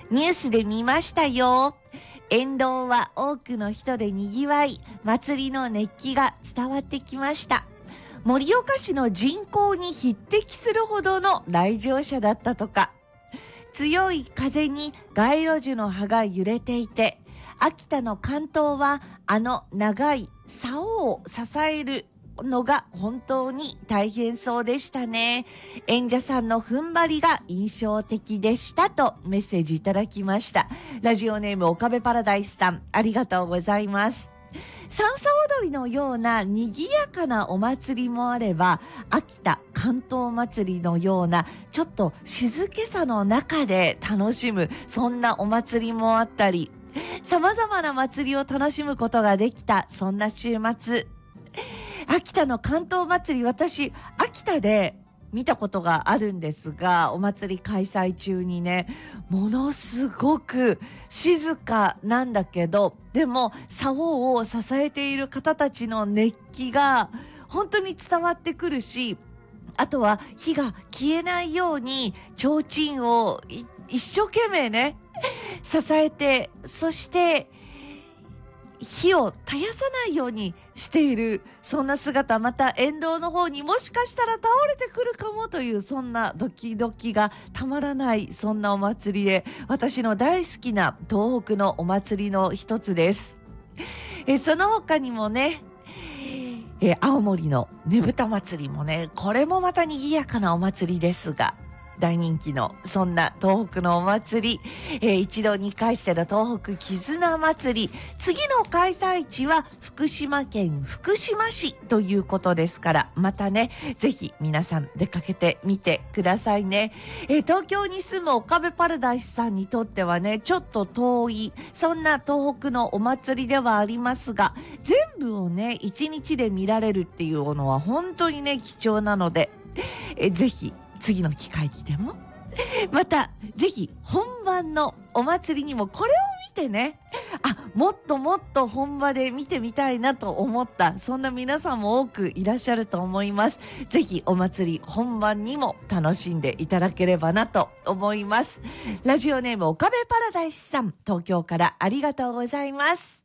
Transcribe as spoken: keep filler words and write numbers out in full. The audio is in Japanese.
ニュースで見ましたよ。沿道は多くの人でにぎわい、祭りの熱気が伝わってきました。盛岡市の人口に匹敵するほどの来場者だったとか。強い風に街路樹の葉が揺れていて、秋田の竿燈はあの長い竿を支えるのが本当に大変そうでしたね。演者さんの踏ん張りが印象的でしたとメッセージいただきました。ラジオネーム岡部パラダイスさん、ありがとうございます。さんさ踊りのような賑やかなお祭りもあれば、秋田竿燈祭りのようなちょっと静けさの中で楽しむ、そんなお祭りもあったり、様々な祭りを楽しむことができた、そんな週末。秋田の竿燈祭り、私秋田で見たことがあるんですが、お祭り開催中にね、ものすごく静かなんだけど、でも竿を支えている方たちの熱気が本当に伝わってくるし、あとは火が消えないように提灯を一生懸命ね支えて、そして火を絶やさないようにしている、そんな姿、また沿道の方にもしかしたら倒れてくるかもという、そんなドキドキがたまらない、そんなお祭りで、私の大好きな東北のお祭りの一つです。えその他にもね、え青森のねぶた祭りもね、これもまた賑やかなお祭りですが、大人気のそんな東北のお祭り、えー、一度にかいしての東北絆祭り、次の開催地は福島県福島市ということですから、またねぜひ皆さん出かけてみてくださいね。えー、東京に住む岡部パラダイスさんにとってはね、ちょっと遠いそんな東北のお祭りではありますが、全部をね一日で見られるっていうのは本当にね貴重なので、えー、ぜひ次の機会にでも、またぜひ本番のお祭りにもこれを見てね、あ、もっともっと本場で見てみたいなと思った、そんな皆さんも多くいらっしゃると思います。ぜひお祭り本番にも楽しんでいただければなと思います。ラジオネーム岡部パラダイスさん、東京からありがとうございます。